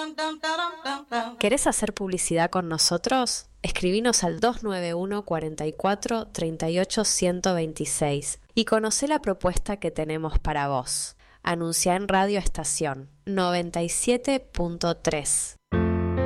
¿Querés hacer publicidad con nosotros? Escribinos al 291 44 38 126 y conocé la propuesta que tenemos para vos. Anunciá en Radio Estación 97.3.